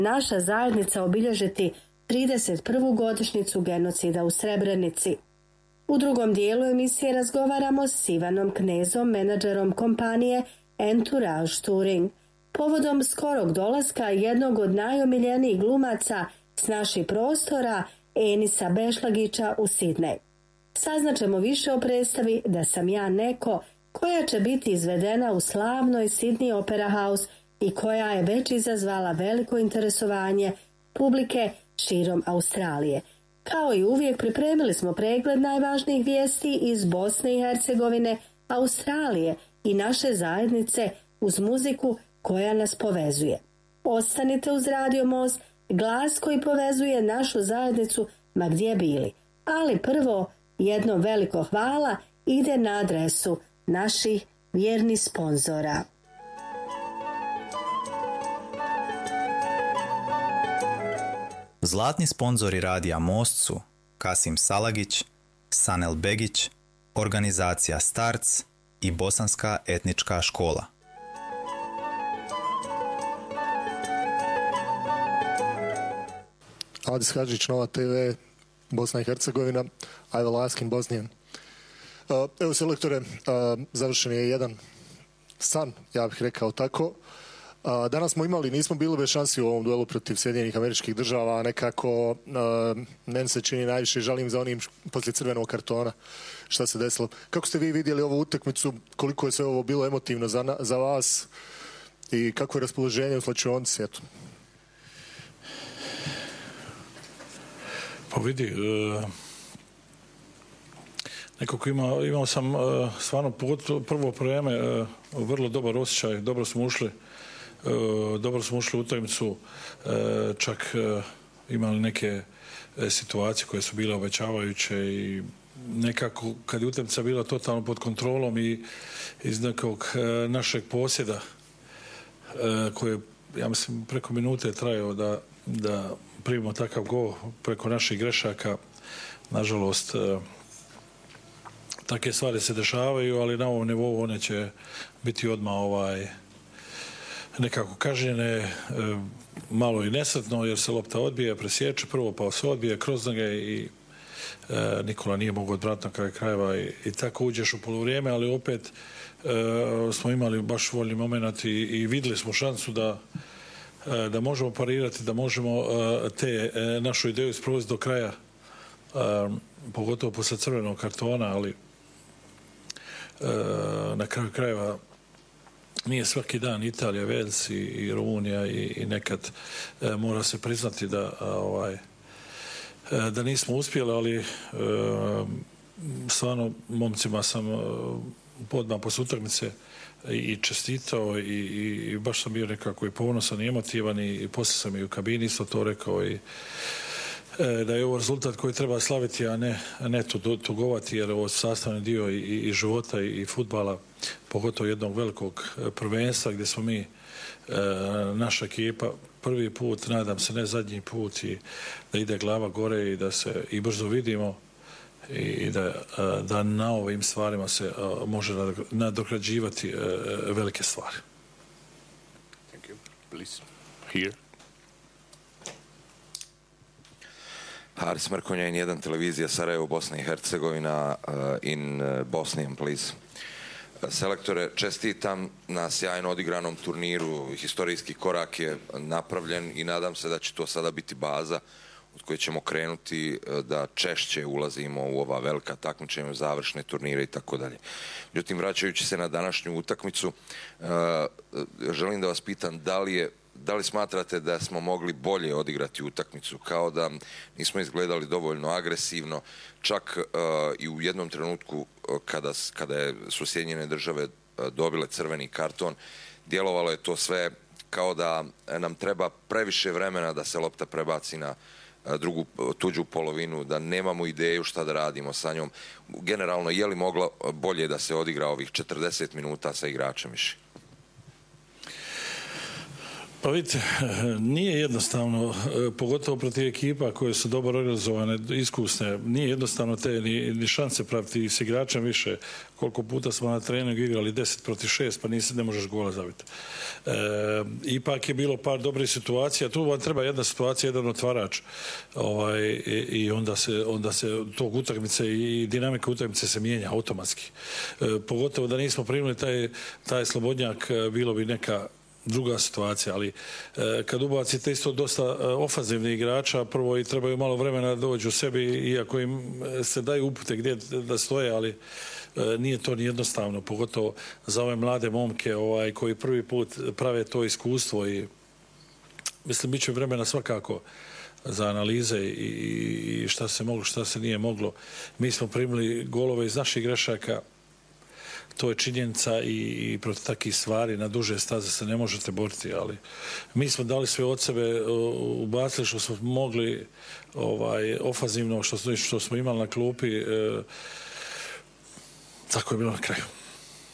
naša zajednica obilježiti 31. godišnjicu genocida u Srebrenici. U drugom dijelu emisije razgovaramo s Ivanom Knezom, menadžerom kompanije Entourage Touring, povodom skorog dolaska jednog od najomiljenijih glumaca s naših prostora, Enisa Bešlagića, u Sidnej. Saznaćemo više o predstavi Da sam ja neko, koja će biti izvedena u slavnoj Sydney Opera House i koja je već izazvala veliko interesovanje publike širom Australije. Kao i uvijek, pripremili smo pregled najvažnijih vijesti iz Bosne i Hercegovine, Australije i naše zajednice uz muziku koja nas povezuje. Ostanite uz Radio Most, glas koji povezuje našu zajednicu ma gdje bili. Ali prvo, jedno veliko hvala ide na adresu naših vjernih sponzora. Zlatni sponzori Radija Most su Kasim Salagić, Sanel Begić, organizacija Starc i Bosanska etnička škola. Adis Hadžić, Nova TV, Bosna i Hercegovina, I will ask in Bosnian. Evo, selektore, završen je jedan san, ja bih rekao tako. Danas smo imali, nismo bili bez šansi u ovom duelu protiv Sjedinjenih Američkih Država, a nekako meni se čini najviše žalim za onim poslije crvenog kartona šta se desilo. Kako ste vi vidjeli ovu utakmicu, koliko je sve ovo bilo emotivno za vas i kako je raspoloženje u slačionici, eto? Pa vidi, nekako imao sam stvarno prvo vrijeme vrlo dobar osjećaj, dobro smo ušli u utakmicu, čak imali neke situacije koje su bile obećavajuće i nekako kad je utakmica bila totalno pod kontrolom i iz nekog našeg posjeda koje, ja mislim, preko minute je trajao da primimo takav gol preko naših grešaka. Nažalost, takve stvari se dešavaju, ali na ovom nivou one će biti odmah nekako kažnjene, malo i nesretno, jer se lopta odbije, presječe prvo, pa se odbije kroz noge i Nikola nije mogao odvratiti na kraju krajeva i tako uđeš u poluvrijeme, ali opet smo imali baš voljni moment i vidjeli smo šansu da možemo parirati, da možemo te našu ideju sprovesti do kraja, pogotovo posle crvenog kartona, ali na kraju krajeva nije svaki dan Italija, Vels i Rumunija i nekad mora se priznati da nismo uspjeli, ali stvarno momcima sam odmah posle utakmice i čestitao i baš sam bio nekako i ponosan i emotivan i poslije sam i u kabini isto to rekao i da je ovo rezultat koji treba slaviti, a ne tugovati, jer ovo je sastavni dio i života i fudbala, pogotovo jednog velikog prvenstva gdje smo mi, naša ekipa, prvi put, nadam se ne zadnji put, i da ide glava gore i da se i brzo vidimo i da na ovim stvarima se može nadoknađivati velike stvari. Thank you. Please. Here. Haris Mrkonja, N1 televizija, Sarajevo, Bosna i Hercegovina, in Bosnian, please. Selektore, čestitam na sjajno odigranom turniru, historijski korak je napravljen i nadam se da će to sada biti baza od koje ćemo krenuti da češće ulazimo u ova velika takmičenja, završne turnire i tako dalje. Međutim, vraćajući se na današnju utakmicu, želim da vas pitam da li smatrate da smo mogli bolje odigrati utakmicu, kao da nismo izgledali dovoljno agresivno, čak i u jednom trenutku kada su Sjedinjene Države dobile crveni karton, djelovalo je to sve kao da nam treba previše vremena da se lopta prebaci na tuđu polovinu, da nemamo ideju šta da radimo sa njom. Generalno, je li moglo bolje da se odigra ovih 40 minuta sa igračem više? Pa vidite, nije jednostavno, pogotovo protiv ekipa koje su dobro organizovane, iskusne, nije jednostavno te ni šanse praviti s igračem više. Koliko puta smo na treningu igrali 10 protiv 6, pa ne možeš gola zabiti. Ipak je bilo par dobrih situacija, tu vam treba jedna situacija, jedan otvarač i onda se tog utakmice i dinamika utakmice se mijenja automatski. Pogotovo da nismo primili taj slobodnjak, bilo bi neka druga situacija, ali kad ubacite isto dosta ofanzivnih igrača, prvo i trebaju malo vremena da dođu u sebi, iako im se daju upute gdje da stoje, ali nije to ni jednostavno, pogotovo za ove mlade momke koji prvi put prave to iskustvo i mislim, bit će vremena svakako za analize i šta se moglo, šta se nije moglo. Mi smo primili golove iz naših grešaka, to je činjenica i protiv takvih stvari na duže staze se ne možete boriti, ali mi smo dali sve od sebe, ubacili što smo mogli ofanzivno, što smo imali na klupi, tako je bilo na kraju.